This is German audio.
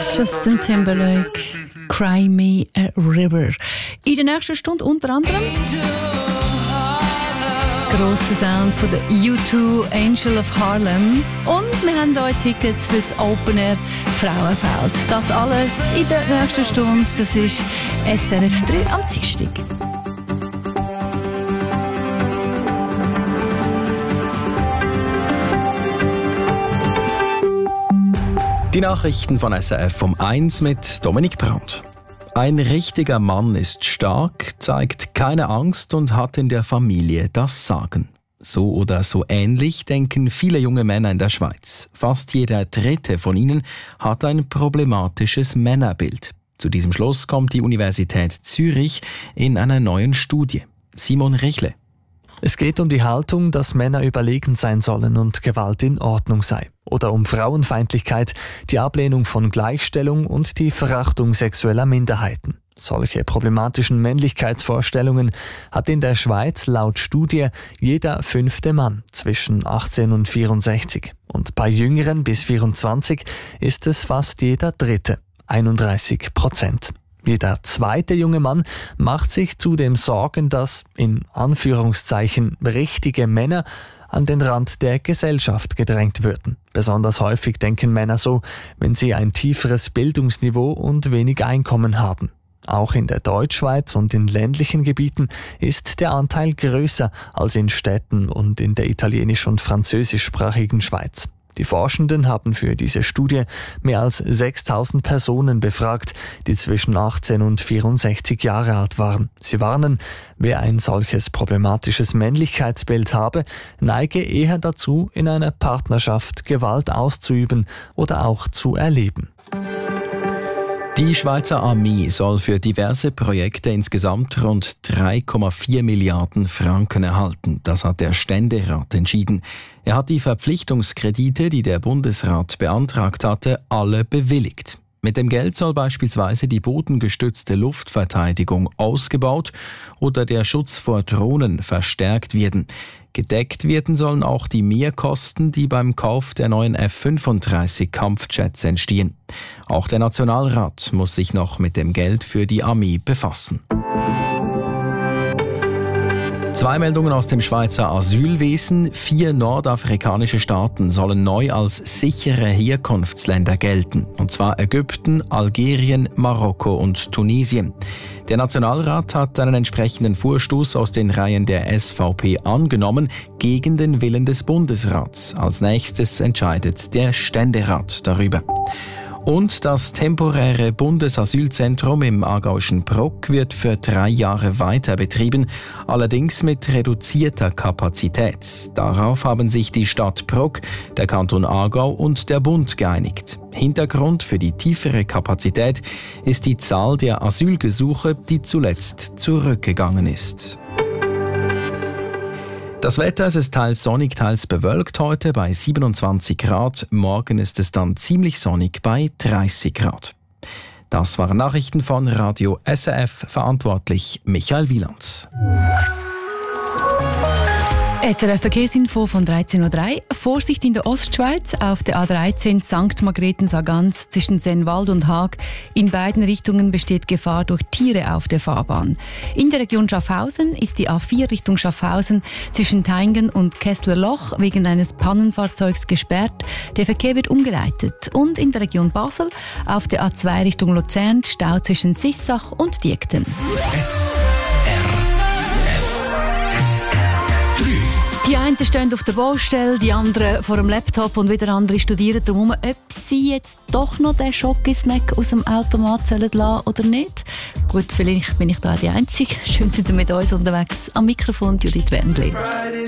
Justin Timberlake, Cry Me a River. In der nächsten Stunde unter anderem der grosse Sound von der U2, Angel of Harlem. Und wir haben heute Tickets für das Open Air Frauenfeld. Das alles in der nächsten Stunde. Das ist SRF 3 am Dienstag. Die Nachrichten von SRF um 1 mit Dominik Brandt. Ein richtiger Mann ist stark, zeigt keine Angst und hat in der Familie das Sagen. So oder so ähnlich denken viele junge Männer in der Schweiz. Fast jeder dritte von ihnen hat ein problematisches Männerbild. Zu diesem Schluss kommt die Universität Zürich in einer neuen Studie. Simon Richle. Es geht um die Haltung, dass Männer überlegen sein sollen und Gewalt in Ordnung sei. Oder um Frauenfeindlichkeit, die Ablehnung von Gleichstellung und die Verachtung sexueller Minderheiten. Solche problematischen Männlichkeitsvorstellungen hat in der Schweiz laut Studie jeder 5. Mann zwischen 18 und 64. Und bei Jüngeren bis 24 ist es fast jeder 3., 31%. Jeder 2. junge Mann macht sich zudem Sorgen, dass, in Anführungszeichen, richtige Männer an den Rand der Gesellschaft gedrängt würden. Besonders häufig denken Männer so, wenn sie ein tieferes Bildungsniveau und wenig Einkommen haben. Auch in der Deutschschweiz und in ländlichen Gebieten ist der Anteil größer als in Städten und in der italienisch- und französischsprachigen Schweiz. Die Forschenden haben für diese Studie mehr als 6.000 Personen befragt, die zwischen 18 und 64 Jahre alt waren. Sie warnen, wer ein solches problematisches Männlichkeitsbild habe, neige eher dazu, in einer Partnerschaft Gewalt auszuüben oder auch zu erleben. Die Schweizer Armee soll für diverse Projekte insgesamt rund 3,4 Milliarden Franken erhalten. Das hat der Ständerat entschieden. Er hat die Verpflichtungskredite, die der Bundesrat beantragt hatte, alle bewilligt. Mit dem Geld soll beispielsweise die bodengestützte Luftverteidigung ausgebaut oder der Schutz vor Drohnen verstärkt werden. Gedeckt werden sollen auch die Mehrkosten, die beim Kauf der neuen F-35 Kampfjets entstehen. Auch der Nationalrat muss sich noch mit dem Geld für die Armee befassen. 2 Meldungen aus dem Schweizer Asylwesen. 4 nordafrikanische Staaten sollen neu als sichere Herkunftsländer gelten. Und zwar Ägypten, Algerien, Marokko und Tunesien. Der Nationalrat hat einen entsprechenden Vorstoß aus den Reihen der SVP angenommen, gegen den Willen des Bundesrats. Als nächstes entscheidet der Ständerat darüber. Und das temporäre Bundesasylzentrum im aargauischen Bruck wird für 3 Jahre weiter betrieben, allerdings mit reduzierter Kapazität. Darauf haben sich die Stadt Bruck, der Kanton Aargau und der Bund geeinigt. Hintergrund für die tiefere Kapazität ist die Zahl der Asylgesuche, die zuletzt zurückgegangen ist. Das Wetter, es ist teils sonnig, teils bewölkt heute bei 27 Grad. Morgen ist es dann ziemlich sonnig bei 30 Grad. Das waren Nachrichten von Radio SRF, verantwortlich Michael Wieland. SRF Verkehrsinfo von 13.03 Uhr. Vorsicht in der Ostschweiz auf der A13 St. Margrethen-Sargans zwischen Sennwald und Haag. In beiden Richtungen besteht Gefahr durch Tiere auf der Fahrbahn. In der Region Schaffhausen ist die A4 Richtung Schaffhausen zwischen Teingen und Kesslerloch wegen eines Pannenfahrzeugs gesperrt. Der Verkehr wird umgeleitet. Und in der Region Basel auf der A2 Richtung Luzern Stau zwischen Sissach und Diekten. Die einen stehen auf der Baustelle, die anderen vor dem Laptop und wieder andere studieren darum, ob sie jetzt doch noch den Schokosnack aus dem Automat lassen sollen oder nicht. Gut, vielleicht bin ich da die Einzige. Schön sind ihr mit uns unterwegs. Am Mikrofon Judith Wendlin.